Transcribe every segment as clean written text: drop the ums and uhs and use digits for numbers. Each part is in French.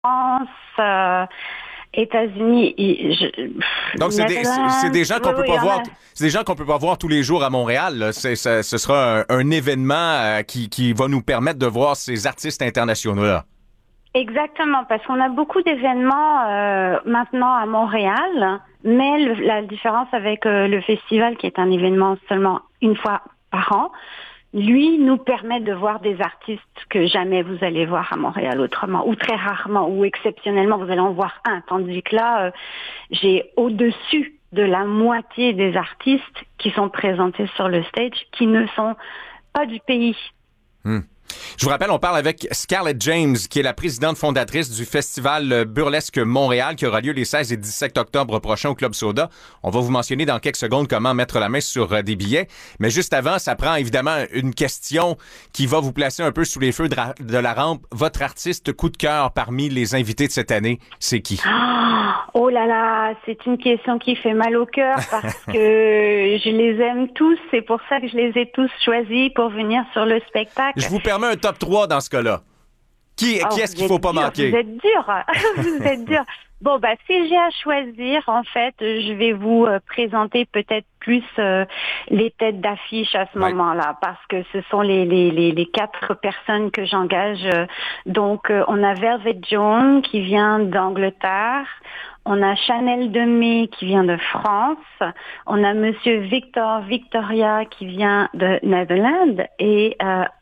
France, États-Unis. Donc c'est des gens qu'on peut pas voir. C'est des gens qu'on peut pas voir tous les jours à Montréal. Là. Ce sera un événement qui va nous permettre de voir ces artistes internationaux-là. Exactement, parce qu'on a beaucoup d'événements maintenant à Montréal, mais la différence avec le festival, qui est un événement seulement une fois par an, lui nous permet de voir des artistes que jamais vous allez voir à Montréal autrement, ou très rarement, ou exceptionnellement vous allez en voir un, tandis que là, j'ai au-dessus de la moitié des artistes qui sont présentés sur le stage qui ne sont pas du pays. Je vous rappelle, on parle avec Scarlett James, qui est la présidente fondatrice du Festival Burlesque Montréal, qui aura lieu les 16 et 17 octobre prochains au Club Soda. On va vous mentionner dans quelques secondes comment mettre la main sur des billets. Mais juste avant, ça prend évidemment une question qui va vous placer un peu sous les feux de la rampe. Votre artiste coup de cœur parmi les invités de cette année, c'est qui? Oh là là, c'est une question qui fait mal au cœur parce que je les aime tous. C'est pour ça que je les ai tous choisis pour venir sur le spectacle. Je vous permets un top 3 dans ce cas-là. Qui est-ce qu'il faut pas manquer? Vous êtes dur. Vous êtes dur. Bon, si j'ai à choisir, en fait, je vais vous présenter peut-être plus les têtes d'affiche à ce moment-là, parce que ce sont les 4 personnes que j'engage. Donc, on a Velvet Jones qui vient d'Angleterre. On a Chanel Demey qui vient de France. On a Monsieur Victor Victoria qui vient de Netherlands et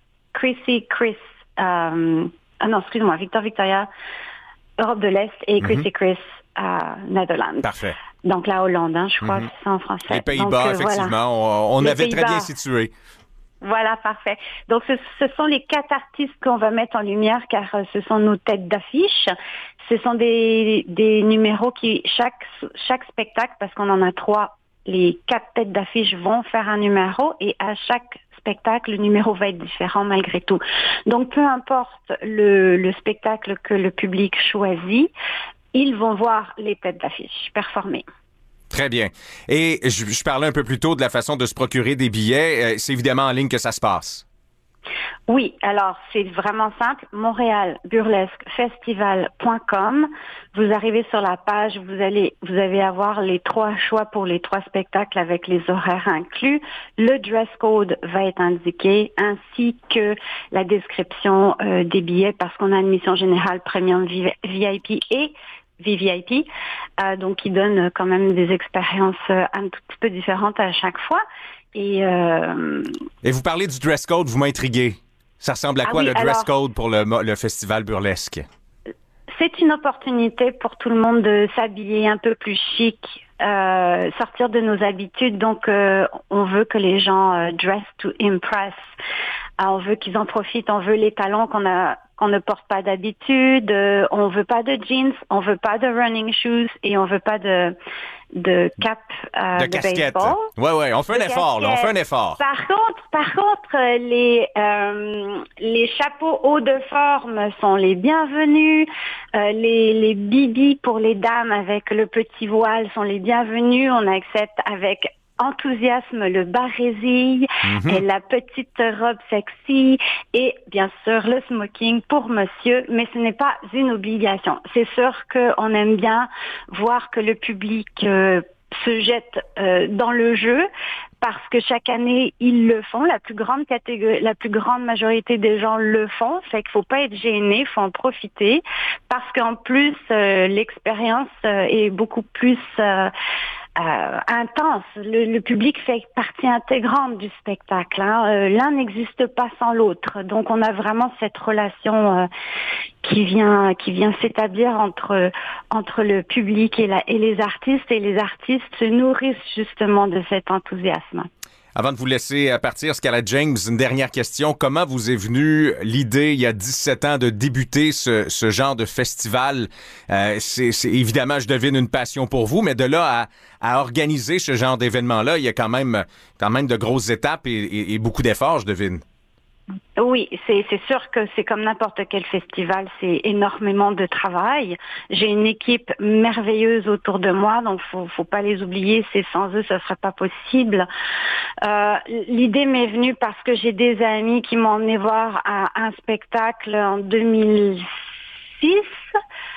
Victor Victoria, Europe de l'Est et Chrissy Chris, Netherlands. Parfait. Donc la Hollande, je crois, c'est ça en français. Les Pays-Bas, effectivement, voilà. on avait très bien situé. Voilà, parfait. Donc ce sont les 4 artistes qu'on va mettre en lumière car ce sont nos têtes d'affiche. Ce sont des numéros qui, chaque spectacle, parce qu'on en a 3, les 4 têtes d'affiche vont faire un numéro et à chaque spectacle, le numéro va être différent malgré tout. Donc, peu importe le spectacle que le public choisit, ils vont voir les têtes d'affiche performer. Très bien. Et je parlais un peu plus tôt de la façon de se procurer des billets. C'est évidemment en ligne que ça se passe. Oui, alors c'est vraiment simple. montréalburlesquefestival.com. Vous arrivez sur la page, vous allez avoir les 3 choix pour les 3 spectacles avec les horaires inclus. Le dress code va être indiqué, ainsi que la description des billets, parce qu'on a une admission générale, premium, VIP et VVIP, donc qui donne quand même des expériences un tout petit peu différentes à chaque fois. Et vous parlez du dress code, vous m'intriguez. Ça ressemble à quoi le dress code pour le festival burlesque? C'est une opportunité pour tout le monde de s'habiller un peu plus chic, sortir de nos habitudes. Donc, on veut que les gens dress to impress. On veut qu'ils en profitent. On veut les talons qu'on ne porte pas d'habitude. On veut pas de jeans, on veut pas de running shoes et on veut pas de cap de casquette. Baseball. Ouais, on fait un effort, là, on fait un effort. Par contre, les chapeaux hauts de forme sont les bienvenus. Les bibis pour les dames avec le petit voile sont les bienvenus. On accepte avec enthousiasme le barésil et la petite robe sexy et bien sûr le smoking pour monsieur, mais ce n'est pas une obligation. C'est sûr qu'on aime bien voir que le public se jette dans le jeu, parce que chaque année ils le font. La plus grande majorité des gens le font. Fait qu'il faut pas être gêné, faut en profiter, parce qu'en plus l'expérience est beaucoup plus intense. Le public fait partie intégrante du spectacle. L'un n'existe pas sans l'autre. Donc on a vraiment cette relation qui vient s'établir entre le public et les artistes, et les artistes se nourrissent justement de cet enthousiasme. Avant de vous laisser partir, Scarlett James, une dernière question. Comment vous est venue l'idée, il y a 17 ans, de débuter ce genre de festival? C'est évidemment, je devine, une passion pour vous, mais de là à organiser ce genre d'événement-là, il y a quand même de grosses étapes et beaucoup d'efforts, je devine. Oui, c'est sûr que c'est comme n'importe quel festival, c'est énormément de travail. J'ai une équipe merveilleuse autour de moi, donc faut pas les oublier. C'est sans eux, ça serait pas possible. L'idée m'est venue parce que j'ai des amis qui m'ont emmené voir un spectacle en 2006 6.